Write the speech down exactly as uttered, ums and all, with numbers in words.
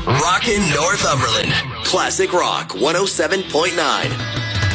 Rockin' Northumberland. Classic Rock one oh seven point nine.